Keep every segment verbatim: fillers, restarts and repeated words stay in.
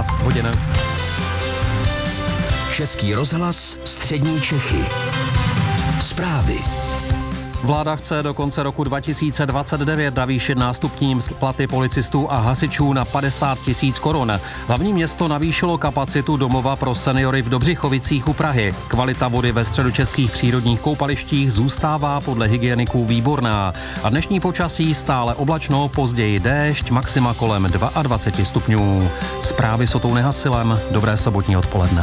jedenáct hodin. Český rozhlas Střední Čechy. Zprávy. Vláda chce do konce roku dva tisíce dvacet devět navýšit nástupní platy policistů a hasičů na padesát tisíc korun. Hlavní město navýšilo kapacitu domova pro seniory v Dobřichovicích u Prahy. Kvalita vody ve středočeských přírodních koupalištích zůstává podle hygieniků výborná. A dnešní počasí stále oblačno, později déšť, maxima kolem dvacet dva stupňů. Zprávy s Otou Nehasilem. Dobré sobotní odpoledne.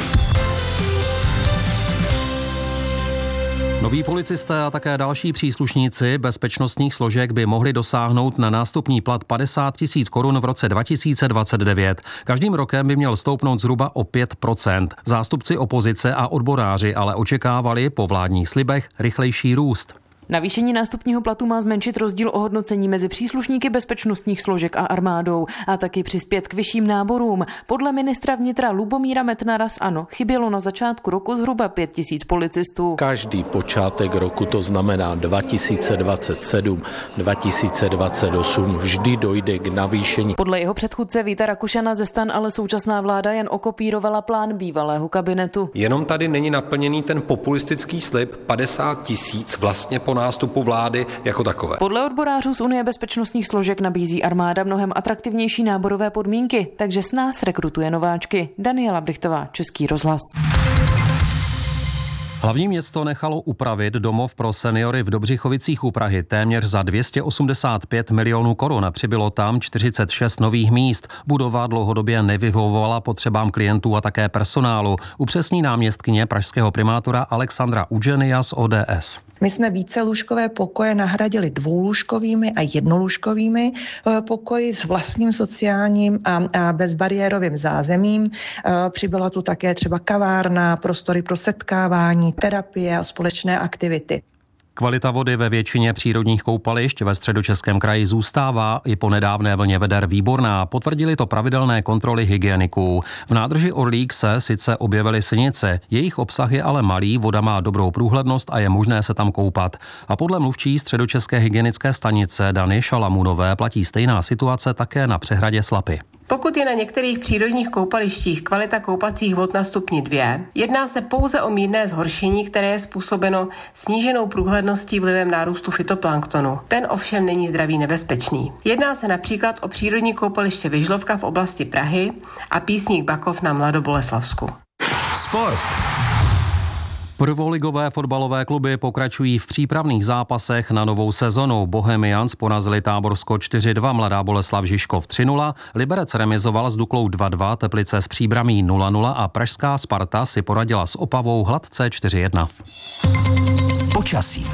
Noví policisté a také další příslušníci bezpečnostních složek by mohli dosáhnout na nástupní plat padesát tisíc korun v roce dva tisíce dvacet devět. Každým rokem by měl stoupnout zhruba o pět procent. Zástupci opozice a odboráři ale očekávali po vládních slibech rychlejší růst. Navýšení nástupního platu má zmenšit rozdíl ohodnocení mezi příslušníky bezpečnostních složek a armádou a taky přispět k vyšším náborům. Podle ministra vnitra Lubomíra Metnara z ANO chybělo na začátku roku zhruba pět tisíc policistů. Každý počátek roku, to znamená dva tisíce dvacet sedm, dva tisíce dvacet osm, vždy dojde k navýšení. Podle jeho předchůdce Víta Rakušana ze STAN ale současná vláda jen okopírovala plán bývalého kabinetu. Jenom tady není naplněný ten populistický slib padesát tisíc vlastně po nástupu vlády jako takové. Podle odborářů z Unie bezpečnostních složek nabízí armáda mnohem atraktivnější náborové podmínky, takže s nás rekrutuje nováčky. Daniela Brichtová, Český rozhlas. Hlavní město nechalo upravit domov pro seniory v Dobřichovicích u Prahy téměř za dvě stě osmdesát pět milionů korun. Přibylo tam čtyřicet šest nových míst. Budova dlouhodobě nevyhovovala potřebám klientů a také personálu. Upřesní náměstkyně pražského primátora Alexandra Udženia z O D S. My jsme vícelůžkové pokoje nahradili dvoulůžkovými a jednolůžkovými pokoji s vlastním sociálním a, a bezbariérovým zázemím. Přibyla tu také třeba kavárna, prostory pro setkávání, terapie a společné aktivity. Kvalita vody ve většině přírodních koupališť ve Středočeském kraji zůstává i po nedávné vlně veder výborná. Potvrdili to pravidelné kontroly hygieniků. V nádrži Orlík se sice objevily sinice, jejich obsah je ale malý, voda má dobrou průhlednost a je možné se tam koupat. A podle mluvčí Středočeské hygienické stanice Dany Šalamunové platí stejná situace také na přehradě Slapy. Pokud je na některých přírodních koupalištích kvalita koupacích vod na stupni dvě, jedná se pouze o mírné zhoršení, které je způsobeno sníženou průhledností vlivem nárůstu fytoplanktonu. Ten ovšem není zdraví nebezpečný. Jedná se například o přírodní koupaliště Vyžlovka v oblasti Prahy a Písník Bakov na Mladoboleslavsku. Sport. Prvoligové fotbalové kluby pokračují v přípravných zápasech na novou sezonu. Bohemians porazili Táborsko čtyři dva, Mladá Boleslav Žižkov tři nula, Liberec remizoval s Duklou dva dva, Teplice s Příbramí nula nula a pražská Sparta si poradila s Opavou hladce čtyři jedna. Počasí.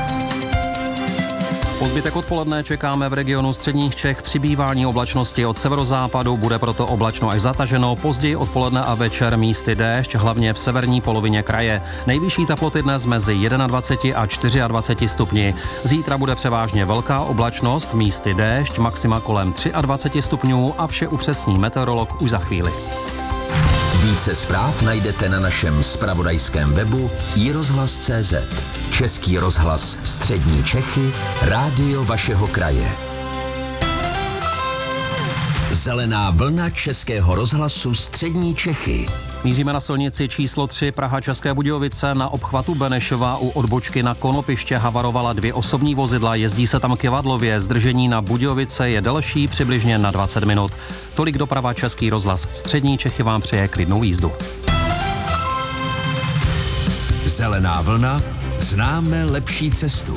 Po zbytek odpoledne čekáme v regionu středních Čech přibývání oblačnosti od severozápadu, bude proto oblačno až zataženo, později odpoledne a večer místy déšť, hlavně v severní polovině kraje. Nejvyšší teploty dnes mezi dvacet jedna a dvacet čtyři stupni. Zítra bude převážně velká oblačnost, místy déšť, maxima kolem dvacet tři stupňů a vše upřesní meteorolog už za chvíli. Více zpráv najdete na našem zpravodajském webu i rozhlas tečka cé zet. Český rozhlas Střední Čechy, rádio vašeho kraje. Zelená vlna Českého rozhlasu Střední Čechy. Míříme na silnici číslo tři Praha České Budějovice. Na obchvatu Benešova u odbočky na Konopiště havarovala dvě osobní vozidla, jezdí se tam Kivadlově. Zdržení na Budějovice je delší, přibližně na dvacet minut. Tolik doprava Český rozhlas Střední Čechy vám přeje klidnou jízdu. Zelená vlna, známe lepší cestu.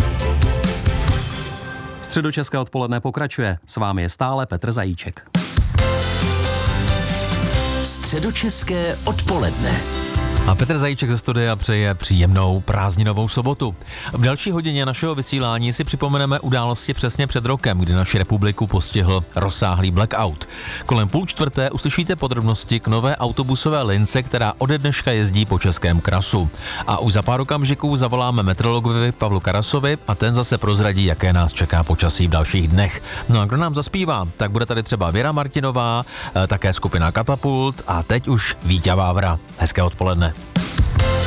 Středočeské odpoledne pokračuje. S vámi je stále Petr Zajíček. Středočeské odpoledne. A Petr Zajíček ze studia přeje příjemnou prázdninovou sobotu. V další hodině našeho vysílání si připomeneme události přesně před rokem, kdy naši republiku postihl rozsáhlý blackout. Kolem půl čtvrté uslyšíte podrobnosti k nové autobusové lince, která ode dneška jezdí po Českém krasu. A už za pár okamžiků zavoláme meteorologovi Pavlu Karasovi a ten zase prozradí, jaké nás čeká počasí v dalších dnech. No a kdo nám zaspívá, tak bude tady třeba Věra Martinová, také skupina Katapult a teď už Víťa Vávra. Hezké odpoledne.